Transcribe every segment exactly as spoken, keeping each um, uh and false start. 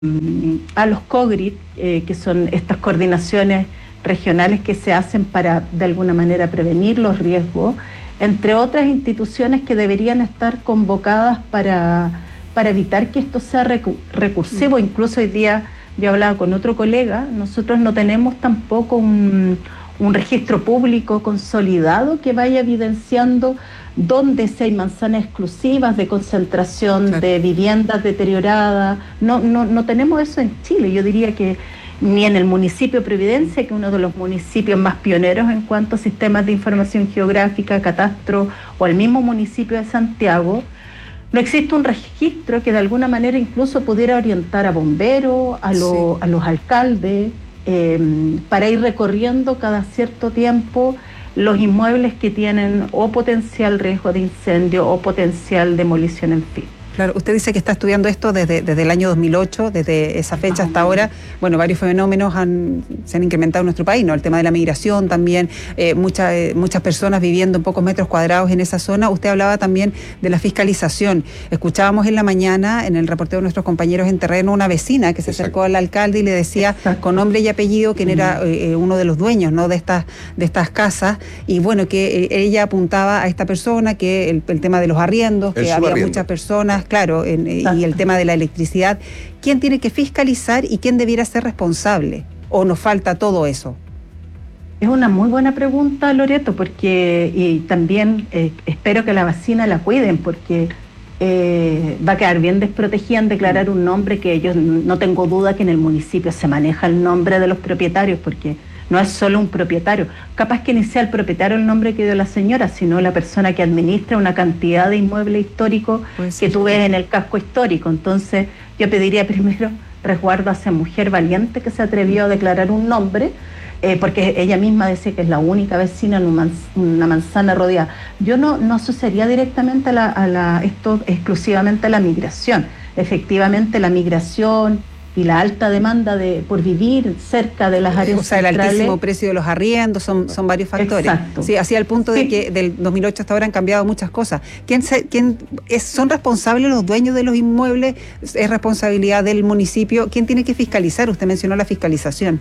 a los COGRID, eh, que son estas coordinaciones regionales que se hacen para de alguna manera prevenir los riesgos, entre otras instituciones que deberían estar convocadas para, para evitar que esto sea recu recursivo. Mm. Incluso hoy día yo hablaba con otro colega, nosotros no tenemos tampoco un, un registro público consolidado que vaya evidenciando dónde si hay manzanas exclusivas de concentración, claro, de viviendas deterioradas. No, no, no tenemos eso en Chile. Yo diría que ni en el municipio de Providencia, que es uno de los municipios más pioneros en cuanto a sistemas de información geográfica, catastro, o el mismo municipio de Santiago, no existe un registro que de alguna manera incluso pudiera orientar a bomberos, a, lo, sí. a los alcaldes, eh, para ir recorriendo cada cierto tiempo los inmuebles que tienen o potencial riesgo de incendio o potencial demolición, en fin. Claro, usted dice que está estudiando esto desde, desde el año dos mil ocho, desde esa fecha hasta ahora. Bueno, varios fenómenos han, se han incrementado en nuestro país, ¿no? El tema de la migración también, eh, mucha, eh, muchas personas viviendo en pocos metros cuadrados en esa zona. Usted hablaba también de la fiscalización. Escuchábamos en la mañana, en el reporteo de nuestros compañeros en terreno, una vecina que se Exacto. acercó al alcalde y le decía Exacto. con nombre y apellido quién era eh, uno de los dueños, ¿no? de, estas, de estas casas. Y bueno, que eh, ella apuntaba a esta persona, que el, el tema de los arriendos, que había muchas personas, claro, en, y el tema de la electricidad. ¿Quién tiene que fiscalizar y quién debiera ser responsable? ¿O nos falta todo eso? Es una muy buena pregunta, Loreto, porque y también eh, espero que la vecina la cuiden, porque eh, va a quedar bien desprotegida en declarar un nombre que ellos, no tengo duda que en el municipio se maneja el nombre de los propietarios, porque no es solo un propietario. Capaz que ni sea el propietario el nombre que dio la señora, sino la persona que administra una cantidad de inmuebles históricos pues que sí. tú ves en el casco histórico. Entonces, yo pediría primero resguardo a esa mujer valiente que se atrevió a declarar un nombre, eh, porque ella misma decía que es la única vecina en una manzana rodeada. Yo no, no asociaría directamente a, la, a la, esto exclusivamente a la migración. Efectivamente, la migración y la alta demanda de por vivir cerca de las áreas o sea, centrales. El altísimo precio de los arriendos, son, son varios factores. Exacto. Sí, así al punto sí. de que del dos mil ocho hasta ahora han cambiado muchas cosas. ¿Quién, se, quién es, son responsables los dueños de los inmuebles? ¿Es responsabilidad del municipio? ¿Quién tiene que fiscalizar? Usted mencionó la fiscalización.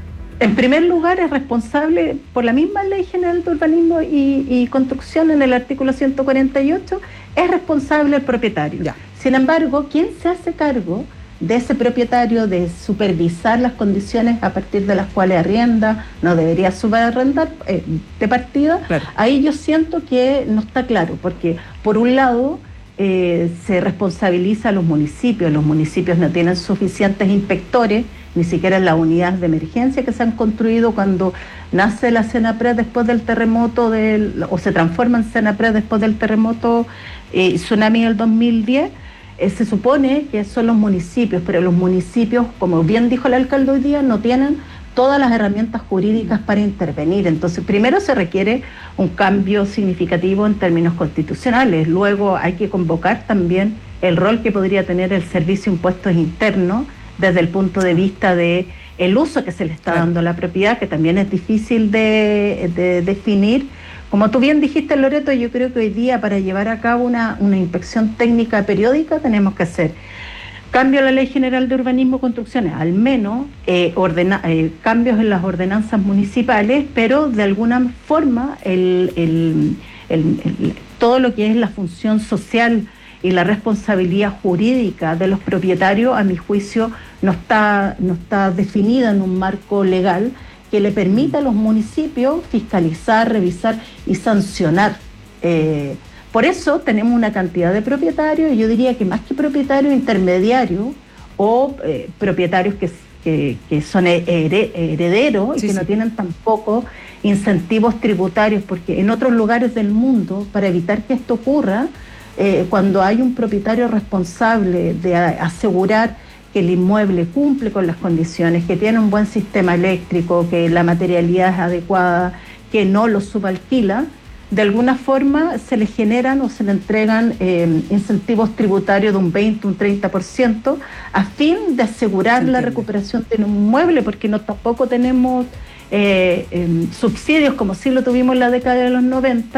En primer lugar, es responsable por la misma Ley General de Urbanismo y, y Construcción, en el artículo ciento cuarenta y ocho, es responsable el propietario. Ya. Sin embargo, ¿quién se hace cargo de ese propietario de supervisar las condiciones a partir de las cuales arrienda, no debería subarrendar eh, de partida? Claro. Ahí yo siento que no está claro, porque por un lado eh, se responsabiliza a los municipios, los municipios no tienen suficientes inspectores, ni siquiera en las unidades de emergencia que se han construido cuando nace la Senapred después del terremoto, del, o se transforma en Senapred después del terremoto eh, tsunami del dos mil diez. Eh, se supone que son los municipios, pero los municipios, como bien dijo el alcalde hoy día, no tienen todas las herramientas jurídicas para intervenir. Entonces, primero se requiere un cambio significativo en términos constitucionales. Luego hay que convocar también el rol que podría tener el Servicio de Impuestos Internos desde el punto de vista de el uso que se le está dando a la propiedad, que también es difícil de, de definir. Como tú bien dijiste, Loreto, yo creo que hoy día para llevar a cabo una, una inspección técnica periódica tenemos que hacer cambio a la Ley General de Urbanismo y Construcciones, al menos eh, ordena, eh, cambios en las ordenanzas municipales, pero de alguna forma el, el, el, el, todo lo que es la función social y la responsabilidad jurídica de los propietarios, a mi juicio, no está, no está definida en un marco legal que le permita a los municipios fiscalizar, revisar y sancionar. Eh, por eso tenemos una cantidad de propietarios, y yo diría que más que propietarios, intermediarios o eh, propietarios que, que, que son herederos sí, y que sí. no tienen tampoco incentivos tributarios, porque en otros lugares del mundo, para evitar que esto ocurra, eh, cuando hay un propietario responsable de asegurar que el inmueble cumple con las condiciones, que tiene un buen sistema eléctrico, que la materialidad es adecuada, que no lo subalquila, de alguna forma se le generan o se le entregan eh, incentivos tributarios de un veinte, un treinta por ciento a fin de asegurar la recuperación de un inmueble, porque no tampoco tenemos eh, eh, subsidios como sí lo tuvimos en la década de los noventa,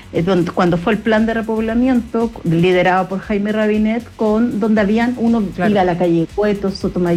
eh, donde, cuando fue el plan de repoblamiento liderado por Jaime Rabinet, con donde habían uno claro. iba a la calle Cueto, Sotomayor,